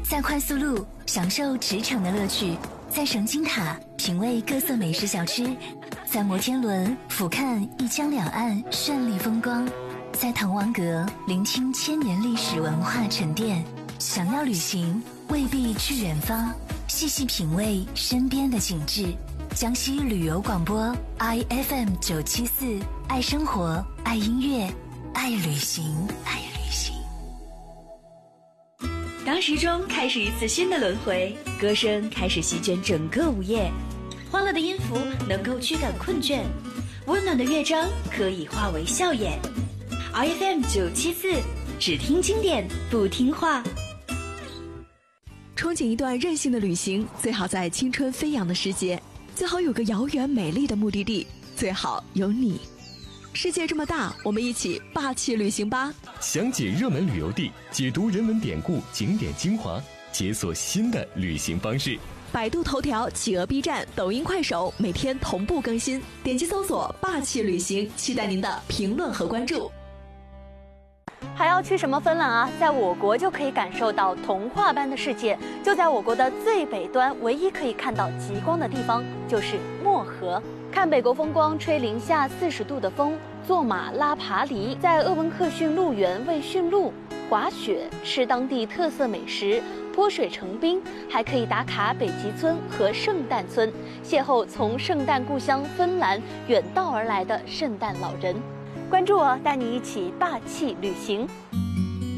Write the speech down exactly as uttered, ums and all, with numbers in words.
在快速路享受驰骋的乐趣，在神经塔品味各色美食小吃，在摩天轮俯瞰一江两岸绚丽风光，在滕王阁聆听千年历史文化沉淀。想要旅行，未必去远方，细细品味身边的景致。江西旅游广播 I F M 九七四，爱生活，爱音乐，爱旅行，爱旅行。 当时钟开始一次新的轮回，歌声开始席卷整个午夜，欢乐的音符能够驱赶困倦，温暖的乐章可以化为笑颜。I F M 九七四，只听经典，不听话。 憧憬一段任性的旅行，最好在青春飞扬的时节，最好有个遥远美丽的目的地，最好有你。世界这么大，我们一起霸气旅行吧！ 详解热门旅游地，解读人文典故、景点精华，解锁新的旅行方式。 百度头条、企鹅 B 站、抖音、快手每天同步更新，点击搜索“霸气旅行”，期待您的评论和关注。 还要去什么芬兰啊？在我国就可以感受到童话般的世界。就在我国的最北端，唯一可以看到极光的地方就是漠河。看北国风光，吹零下四十度的风，坐马拉爬犁，在鄂温克逊鹿园喂驯鹿，滑雪，吃当地特色美食，泼水成冰，还可以打卡北极村和圣诞村，邂逅从圣诞故乡芬兰远道而来的圣诞老人。关注我，带你一起霸气旅行。